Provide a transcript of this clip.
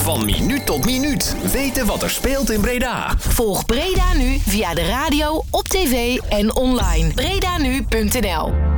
Van minuut tot minuut. Weten wat er speelt in Breda. Volg Breda Nu via de radio, op tv en online. bredanu.nl